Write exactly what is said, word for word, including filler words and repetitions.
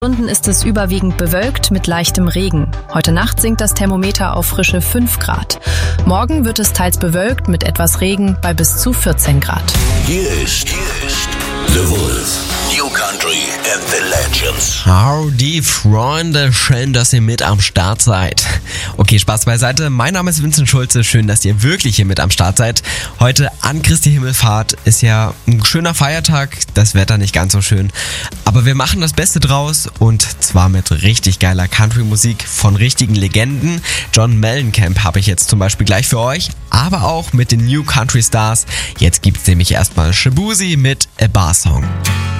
Stunden ist es überwiegend bewölkt mit leichtem Regen. Heute Nacht sinkt das Thermometer auf frische fünf Grad. Morgen wird es teils bewölkt mit etwas Regen bei bis zu vierzehn Grad. Hier ist, hier ist The Wolf. New Country and the Legends. Howdy, Freunde. Schön, dass ihr mit am Start seid. Okay, Spaß beiseite. Mein Name ist Vincent Schulze. Schön, dass ihr wirklich hier mit am Start seid. Heute an Christi Himmelfahrt ist ja ein schöner Feiertag. Das Wetter nicht ganz so schön. Aber wir machen das Beste draus und zwar mit richtig geiler Country-Musik von richtigen Legenden. John Mellencamp habe ich jetzt zum Beispiel gleich für euch, aber auch mit den New Country Stars. Jetzt gibt's nämlich erstmal Shaboozey mit A Bar Song.